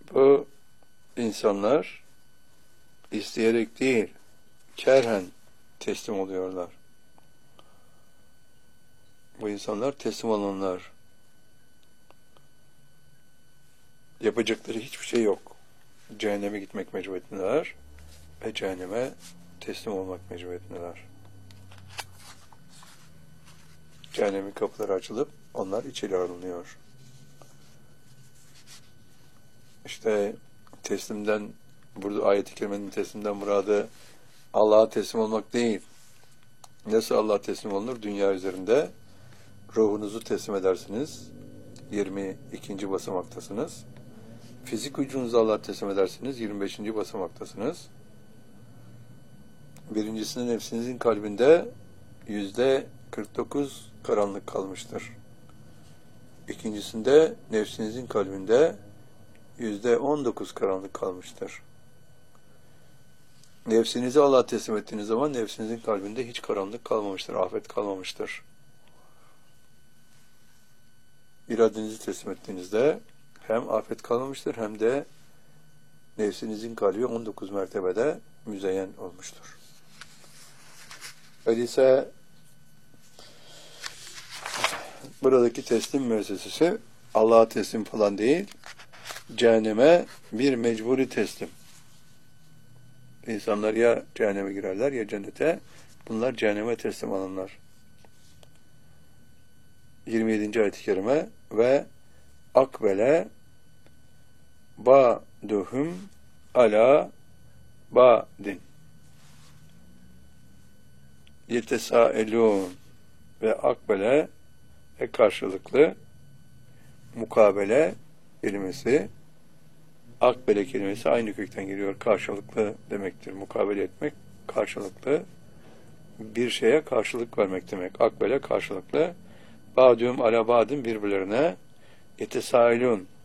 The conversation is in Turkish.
Bu insanlar isteyerek değil, kerhen teslim oluyorlar. Bu insanlar teslim olanlar. Yapacakları hiçbir şey yok. Cehenneme gitmek mecburiyetindeler ve cehenneme teslim olmak mecburiyetindeler. Cehennemin kapıları açılıp onlar içeri alınıyor. İşte teslimden, burada ayet-i kerimenin teslimden muradı Allah'a teslim olmak değil. Nasıl Allah'a teslim olunur? Dünya üzerinde ruhunuzu teslim edersiniz. 22. basamaktasınız. Fizik vücudunuzu Allah'a teslim edersiniz. 25. basamaktasınız. Birincisinde nefsinizin kalbinde %49 karanlık kalmıştır. İkincisinde nefsinizin kalbinde %19 karanlık kalmıştır. Nefsinizi Allah'a teslim ettiğiniz zaman nefsinizin kalbinde hiç karanlık kalmamıştır, afet kalmamıştır. İradenizi teslim ettiğinizde hem afet kalmamıştır hem de nefsinizin kalbi 19 mertebede müzeyyen olmuştur. Öyleyse buradaki teslim müessesesi Allah'a teslim falan değil, cehenneme bir mecburi teslim. İnsanlar ya cehenneme girerler ya cennete. Bunlar cehenneme teslim olanlar. 27. ayet-i kerime ve akbele ba'duhum ala ba'din yetesaelûn ve akbele ve karşılıklı mukabele kelimesi, akbele kelimesi aynı kökten geliyor. Karşılıklı demektir. Mukabele etmek, karşılıklı bir şeye karşılık vermek demek. Akbele karşılıklı. Ba'dûhum ala ba'din birbirlerine yetesailun